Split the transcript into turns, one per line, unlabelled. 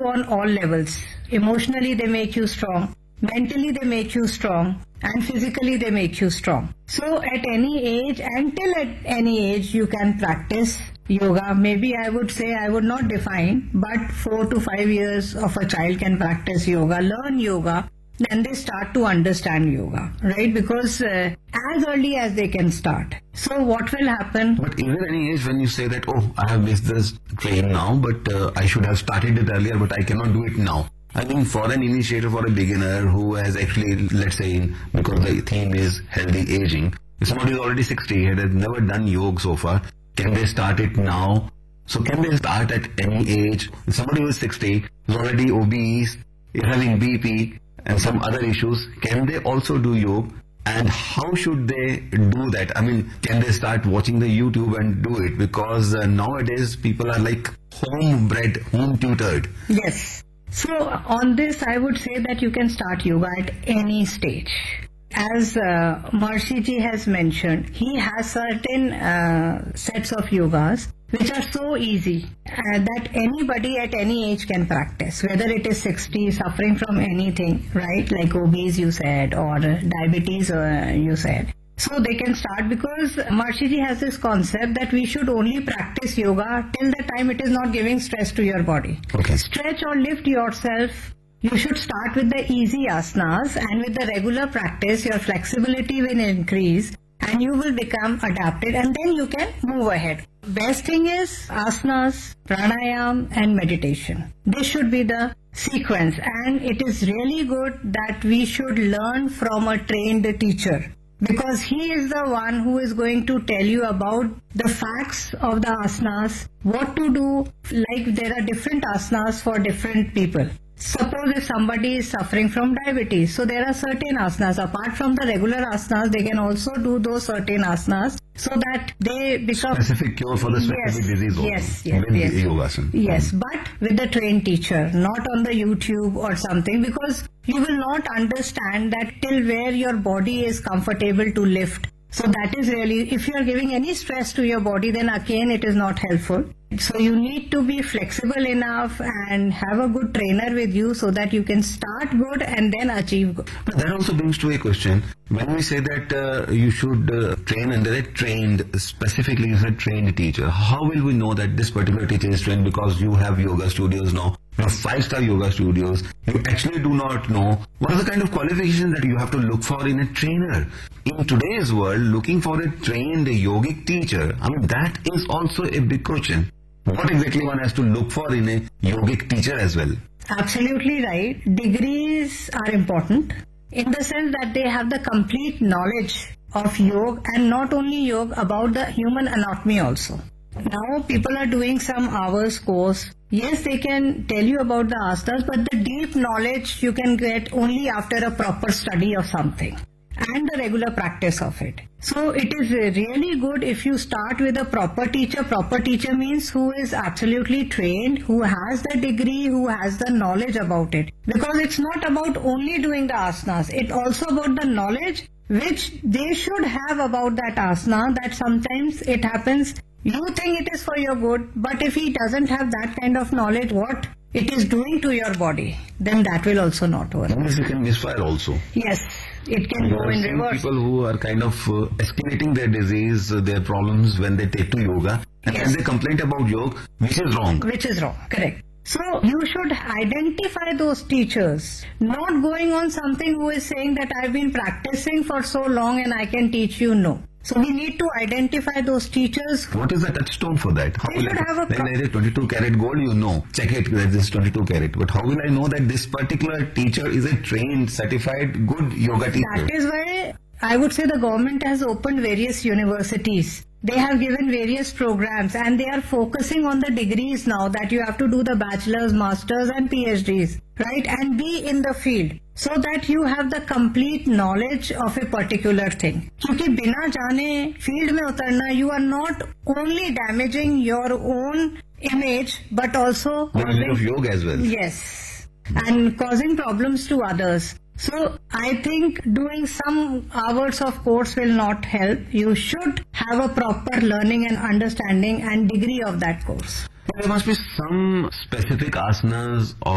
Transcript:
on all levels. Emotionally, they make you strong. Mentally, they make you strong. And physically, they make you strong. So at any age, until at any age, you can practice yoga. Maybe I would say, I would not define, but 4 to 5 years of a child can practice yoga, learn yoga. Then they start to understand yoga, right? Because as early as they can start. So what will happen?
But is there any age when you say that, oh, I have missed this train now, but I should have started it earlier, but I cannot do it now? I mean, for an initiator, for a beginner who has actually, let's say, because the theme is healthy aging, if somebody is already 60 and has never done yoga so far, can they start it now? So can they start at any age? If somebody who is 60 is already obese, is having BP, and some other issues, can they also do yoga? And how should they do that? I mean, can they start watching the YouTube and do it? Because nowadays people are like home-bred, home-tutored.
Yes. So on this, I would say that you can start yoga at any stage. As Maharishi Ji has mentioned, he has certain sets of yogas which are so easy that anybody at any age can practice, whether it is 60, suffering from anything, right, like obese you said, or diabetes you said. So they can start, because Maharishi Ji has this concept that we should only practice yoga till the time it is not giving stress to your body.
Okay.
Stretch or lift yourself. You should start with the easy asanas, and with the regular practice your flexibility will increase and you will become adapted, and then you can move ahead. Best thing is asanas, pranayam and meditation. This should be the sequence, and it is really good that we should learn from a trained teacher, because he is the one who is going to tell you about the facts of the asanas, what to do. Like there are different asanas for different people. Suppose if somebody is suffering from diabetes, so there are certain asanas. Apart from the regular asanas, they can also do those certain asanas so that they become
specific cure for the specific disease also.
Yes. Yes, but with the trained teacher, not on the YouTube or something, because you will not understand that till where your body is comfortable to lift. So that is really, if you are giving any stress to your body, then again it is not helpful. So you need to be flexible enough and have a good trainer with you so that you can start good and then achieve good.
But that also brings to a question. When we say that you should train under a trained, specifically as a trained teacher, how will we know that this particular teacher is trained? Because you have yoga studios now. You have 5-star yoga studios. You actually do not know what are the kind of qualifications that you have to look for in a trainer. In today's world, looking for a trained yogic teacher, I mean, that is also a big question. What exactly one has to look for in a yogic teacher as well?
Absolutely right. Degrees are important in the sense that they have the complete knowledge of yoga, and not only yoga, about the human anatomy also. Now people are doing some hours course. Yes, they can tell you about the asanas, but the deep knowledge you can get only after a proper study of something and the regular practice of it. So it is really good if you start with a proper teacher. Proper teacher means who is absolutely trained, who has the degree, who has the knowledge about it. Because it's not about only doing the asanas, it's also about the knowledge which they should have about that asana, that sometimes it happens, you think it is for your good, but if he doesn't have that kind of knowledge what it is doing to your body, then that will also not work.
It can misfire also.
Yes, it can go in reverse.
People who are kind of escalating their disease, their problems when they take to yoga, and then they complain about yoga, which is wrong.
Which is wrong, correct. So you should identify those teachers, not going on something who is saying that I've been practicing for so long and I can teach you. No. So we need to identify those teachers.
What is the touchstone for that? How
they should have a...
When there is 22 karat gold, you know. Check it, that this is 22 karat. But how will I know that this particular teacher is a trained, certified, good yoga teacher?
That is why I would say the government has opened various universities. They have given various programs and they are focusing on the degrees now, that you have to do the bachelor's, master's and PhDs, right? And be in the field so that you have the complete knowledge of a particular thing. Because bina jane field mein utarna, you are not only damaging your own image but also
causing of yoga as well.
Yes, and causing problems to others. So I think doing some hours of course will not help. You should have a proper learning and understanding and degree of that course.
There must be some specific asanas or